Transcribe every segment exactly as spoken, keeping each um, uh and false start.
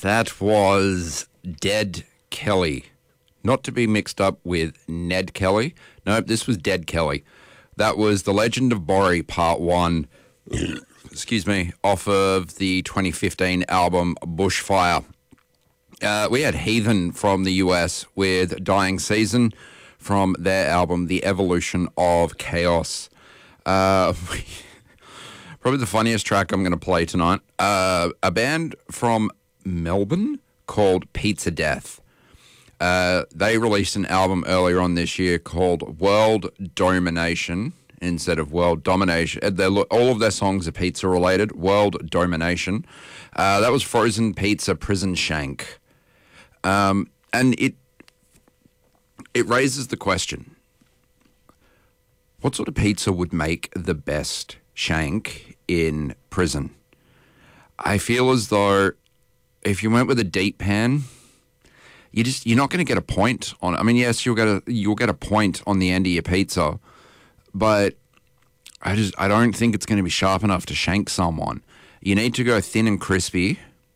That was Dead Kelly. Not to be mixed up with Ned Kelly. Nope, this was Dead Kelly. That was The Legend of Borry Part one, excuse me, off of the twenty fifteen album Bushfire. Uh, we had Heathen from the U S with Dying Season from their album The Evolution of Chaos. Uh, probably the funniest track I'm going to play tonight. Uh, a band from Melbourne called Pizza Death. Uh, they released an album earlier on this year called World Domination instead of World Domination. They're, all of their songs are pizza related. World Domination. Uh, that was Frozen Pizza Prison Shank. Um, and it it raises the question, what sort of pizza would make the best shank in prison? I feel as though if you went with a deep pan, you just you're not going to get a point on it. I mean, yes, you'll get a you'll get a point on the end of your pizza, but I just I don't think it's going to be sharp enough to shank someone. You need to go thin and crispy.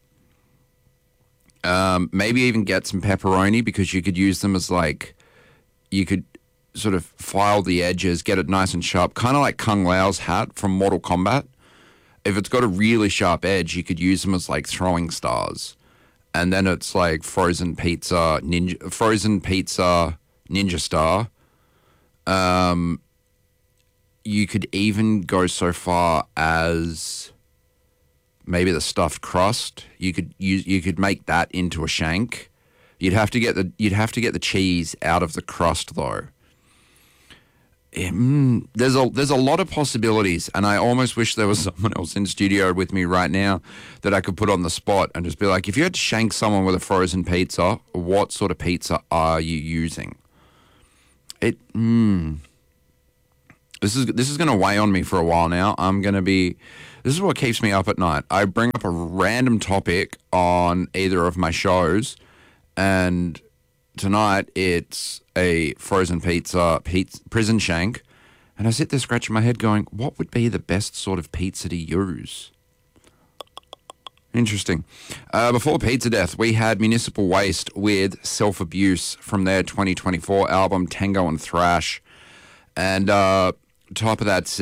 Um, maybe even get some pepperoni because you could use them as like, you could sort of file the edges, get it nice and sharp, kind of like Kung Lao's hat from Mortal Kombat. If it's got a really sharp edge, you could use them as like throwing stars. And then it's like frozen pizza, ninja, frozen pizza, ninja star. Um, you could even go so far as maybe the stuffed crust. You could use, you could make that into a shank. You'd have to get the you'd have to get the cheese out of the crust though. Mm, there's a there's a lot of possibilities, and I almost wish there was someone else in studio with me right now that I could put on the spot and just be like, if you had to shank someone with a frozen pizza, what sort of pizza are you using? It. Mm, this is this is going to weigh on me for a while now. I'm going to be. This is what keeps me up at night. I bring up a random topic on either of my shows, and tonight it's a frozen pizza, pizza prison shank, and I sit there scratching my head going, what would be the best sort of pizza to use? Interesting. Uh, before Pizza Death, we had Municipal Waste with Self-Abuse from their twenty twenty-four album Tango and Thrash, and uh, top of that